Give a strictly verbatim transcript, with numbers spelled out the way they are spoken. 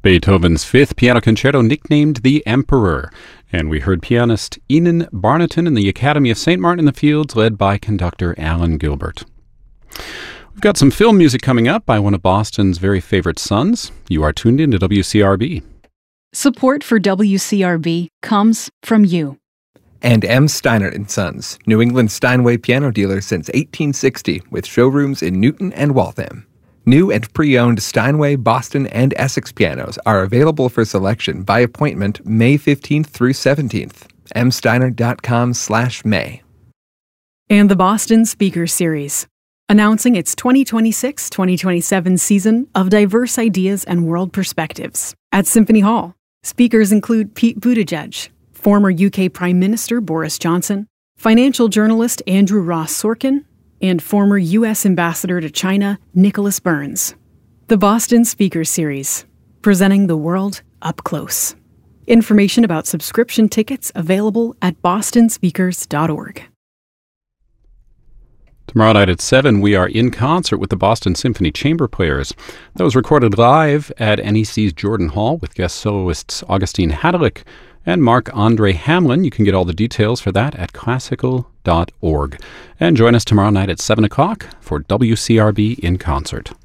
Beethoven's Fifth Piano Concerto, nicknamed the Emperor. And we heard pianist Enon Barnaton in the Academy of Saint Martin in the Fields, led by conductor Alan Gilbert. We've got some film music coming up by one of Boston's very favorite sons. You are tuned in to W C R B. Support for W C R B comes from you. And M. Steinert and Sons, New England Steinway piano dealer since eighteen sixty, with showrooms in Newton and Waltham. New and pre-owned Steinway, Boston, and Essex pianos are available for selection by appointment May fifteenth through seventeenth. m steinert dot com slash May. And the Boston Speaker Series, announcing its twenty twenty-six twenty twenty-seven season of diverse ideas and world perspectives. At Symphony Hall, speakers include Pete Buttigieg, former U K Prime Minister Boris Johnson, financial journalist Andrew Ross Sorkin, and former U S Ambassador to China Nicholas Burns. The Boston Speaker Series, presenting the world up close. Information about subscription tickets available at boston speakers dot org. Tomorrow night at seven, we are in concert with the Boston Symphony Chamber Players. That was recorded live at N E C's Jordan Hall with guest soloists Augustine Hadalick and Marc-Andre Hamlin. You can get all the details for that at classical dot org. And join us tomorrow night at seven o'clock for W C R B in Concert.